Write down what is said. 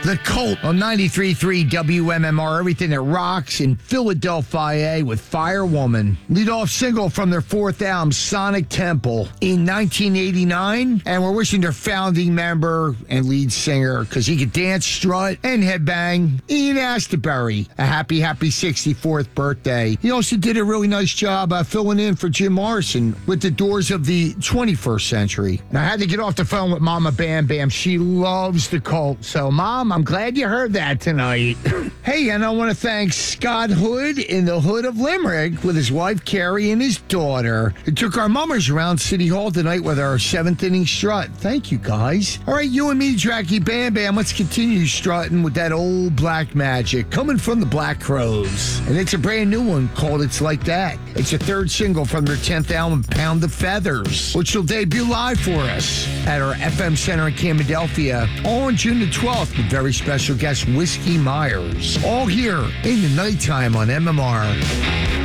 The Cult on 93.3 WMMR, everything that rocks in Philadelphia with Firewoman. Lead-off single from their fourth album, Sonic Temple, in 1989. And we're wishing their founding member and lead singer, because he could dance, strut, and headbang, Ian Astbury, a happy 64th birthday. He also did a really nice job filling in for Jim Morrison with The Doors of the 21st Century. And I had to get off the phone with Mama Bam Bam. She loves the Cult. So, Mom, I'm glad you heard that tonight. Hey, and I want to thank Scott Hood in the Hood of Limerick with his wife, Carrie, and his daughter, who took our mummers around City Hall tonight with our seventh inning strut. Thank you, guys. All right, you and me, Jackie Bam Bam, let's continue strutting with that old black magic coming from the Black Crowes. And it's a brand new one called It's Like That. It's a third single from their 10th album, Pound of Feathers, which will debut live for us at our FM Center in Camden on June the 12th with very special guest Whiskey Myers. All here in the nighttime on MMR.